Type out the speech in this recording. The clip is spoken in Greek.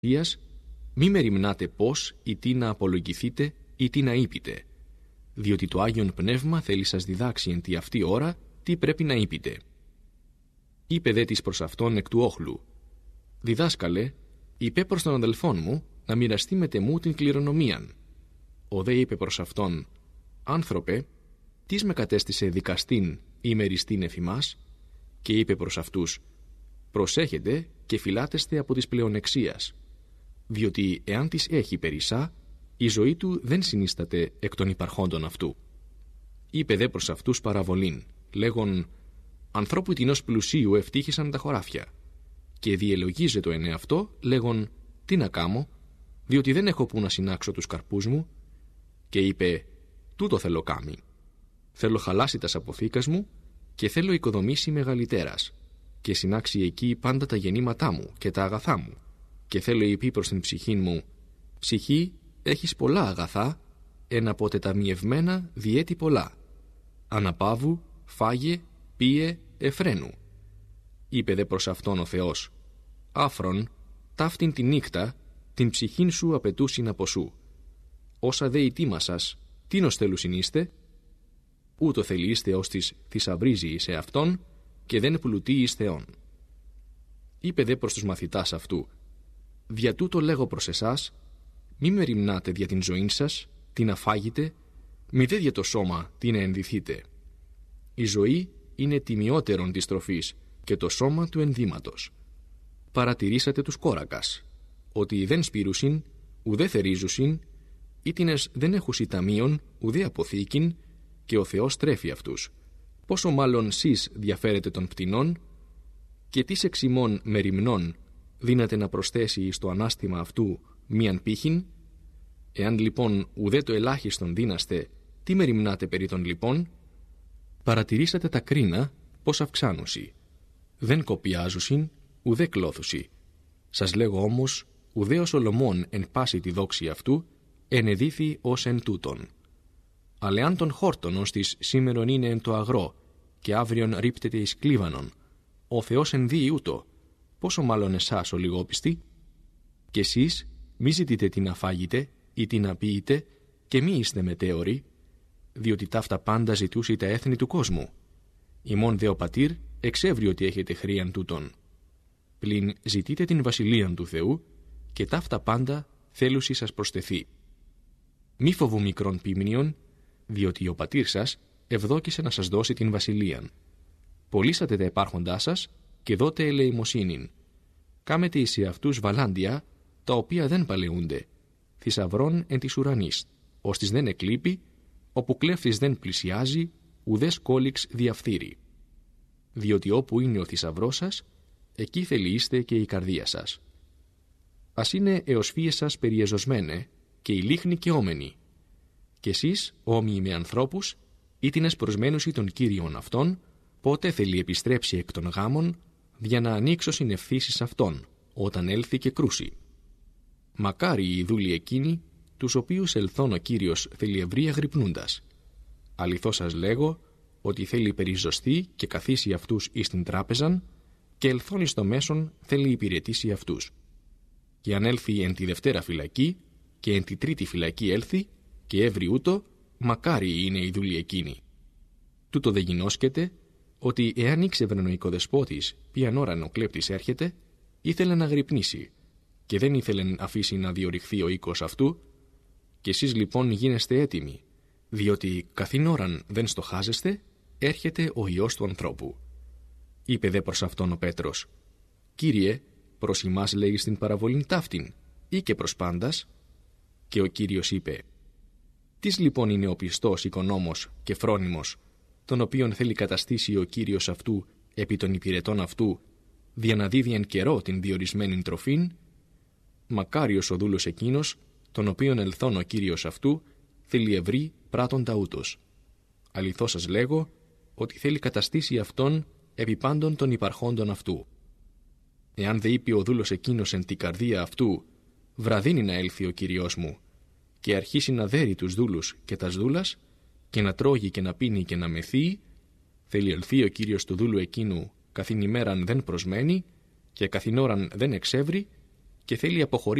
μη μεριμνάτε πώς ή τι να απολογηθείτε ή τι να είπετε, διότι το Άγιον Πνεύμα θέλει σας διδάξει εν τη αυτή ώρα τι πρέπει να είπετε. Είπε δε της προς αυτόν εκ του όχλου: «Διδάσκαλε, είπε προς τον αδελφόν μου να μοιραστεί με τεμού την κληρονομίαν». Ο δε είπε προς αυτόν: «Άνθρωπε, τις με κατέστησε δικαστήν ή μεριστήν εφ' ημάς?» Και είπε προς αυτούς: «Προσέχετε και φυλάτεστε από της πλεονεξίας, διότι εάν της έχει περισσά, η ζωή του δεν συνίσταται εκ των υπαρχόντων αυτού». Είπε δε προς αυτούς παραβολήν, λέγον: «Ανθρώπου τινός πλουσίου ευτύχησαν τα χωράφια». Και διελογίζεται εν εαυτό, λέγον: «Τι να κάμω, διότι δεν έχω που να συνάξω τους καρπούς μου». Και είπε: «Τούτο θέλω κάμει. Θέλω χαλάσει τας αποθήκας μου και θέλω οικοδομήσει μεγαλυτέρας και συνάξει εκεί πάντα τα γεννήματά μου και τα αγαθά μου. Και θέλω είπε προς την ψυχήν μου: Ψυχή, έχεις πολλά αγαθά, εν αποτεταμιευμένα διέτη πολλά. Αναπαύου, φάγε, πίε, εφραίνου». Είπε δε προς αυτόν ο Θεός: «Άφρον, ταύτην τη νύχτα, την ψυχήν σου απαιτούσιν από σου. Όσα δε η τίμα σας, τίνος θέλουσιν είστε? Ούτω θελείστε ως της θησαυρίζει σε αυτόν και δεν πλουτεί εις Θεόν». Είπε δε προς τους μαθητάς αυτού: «Δια τούτο λέγω προς εσάς, μη μεριμνάτε δια την ζωήν σας, τι να φάγετε, μη δε δια το σώμα, τι να ενδυθείτε. Η ζωή είναι τιμιότερον της τροφής και το σώμα του ενδύματος. Παρατηρήσατε τους κόρακας, ότι δεν σπήρουσιν, ουδέ θερίζουσιν, ήτινες δεν έχουσι ταμείων, ουδέ αποθήκην, και ο Θεός τρέφει αυτούς. Πόσο μάλλον σεις διαφέρετε των πτηνών, και τις εξ ημών μεριμνών δύναται να προσθέσει στο ανάστημα αυτού μίαν πύχην? Εάν λοιπόν ουδέ το ελάχιστον δύναστε, τι μεριμνάτε περί των λοιπόν? Παρατηρήσατε τα κρίνα πως αυξάνουσι. Δεν κοπιάζουσιν, ουδέ κλώθουσι. Σας λέγω όμως, ουδέ ο Σολομών εν πάση τη δόξη αυτού ενεδίθη ως εν τούτον. Αλλά αν τον χόρτον ως της σήμερον είναι εν το αγρό και αύριον ρίπτεται εις κλίβανον, ο Θεός ενδύει ούτω, πόσο μάλλον εσάς ο λιγόπιστοι? Κι εσείς μη ζητείτε τι να φάγετε ή τι να πείτε και μη είστε μετέωροι, διότι ταύτα πάντα ζητούσι τα έθνη του κόσμου. Ημών δε ο πατήρ εξεύρει ότι έχετε χρήαν τούτον. Πλην ζητείτε την βασιλείαν του Θεού και ταύτα πάντα θέλουσι σας προστεθεί. Μη φοβού μικρών πίμνιον, διότι ο πατήρ σας ευδόκησε να σας δώσει την βασιλείαν. Πωλήσατε τα υπάρχοντά σας και δώτε ελεημοσύνην. Κάμετε εις αυτούς βαλάντια, τα οποία δεν παλαιούνται, θησαυρών εν της ουρανής, ώστις δεν εκλείπει, όπου κλέφτης δεν πλησιάζει, ουδές κόλυξ διαφθείρει. Διότι όπου είναι ο θησαυρός σας, εκεί θελείστε και η καρδία σας. Ας είναι εωσφίες σας περιεζωσμένε και η λίχνη και όμενη. Κι εσείς, όμοιοι με ανθρώπους, ήτινες προσμένουσι των Κύριων αυτών, πότε θέλει επιστρέψει εκ των γάμων, για να ανοίξω συνευθύσεις αυτών, όταν έλθει και κρούσει. Μακάρι οι δούλοι εκείνοι, τους οποίους ελθόν ο Κύριος θέλει ευρεία γρυπνούντας. Αληθώς σας λέγω, ότι θέλει περιζωστεί και καθίσει αυτούς εις την τράπεζαν, και ελθόν εις το μέσον θέλει υπηρετήσει αυτούς. Και αν έλθει εν τη δευτέρα φυλακή, και εν τη τρίτη φυλακή έλθει, και έβρι ούτω, μακάρι είναι οι δούλοι εκείνοι. Τούτο δε γινώσκεται, ότι εάν ήξευρεν ο οικοδεσπότης ποιαν ώραν ο κλέπτης έρχεται, ήθελε να γρυπνήσει, και δεν ήθελε να αφήσει να διορυχθεί ο οίκος αυτού, και εσείς λοιπόν γίνεστε έτοιμοι, διότι καθήν ώραν δεν στοχάζεστε, έρχεται ο Υιός του ανθρώπου. Είπε δε προς αυτόν ο Πέτρος: «Κύριε, προς ημάς λέγεις την παραβολήν ταύτην, ή και προς πάντας?» Και ο Κύριος είπε: «Τις λοιπόν είναι ο πιστός οικονόμος και φρόνιμος, τον οποίον θέλει καταστήσει ο Κύριος αυτού επί των υπηρετών αυτού, δια να δίδει εν καιρό την διορισμένην τροφήν? Μακάριος ο δούλος εκείνος, τον οποίον ελθόν ο Κύριος αυτού θέλει ευρύ πράτοντα ούτως. Αληθώς σας λέγω, ότι θέλει καταστήσει αυτόν επί πάντων των υπαρχόντων αυτού. Εάν δε είπε ο δούλος εκείνος εν την καρδία αυτού, βραδύνει να έλθει ο Κύριος μου, και αρχίσει να δέρει τους δούλους και τας δούλας, και να τρώγει και να πίνει και να μεθύει, θέλει ελθεί ο Κύριος του δούλου εκείνου καθήν ημέραν δεν προσμένει, και καθήν ώραν δεν εξεύρει, και θέλει αποχωρήσει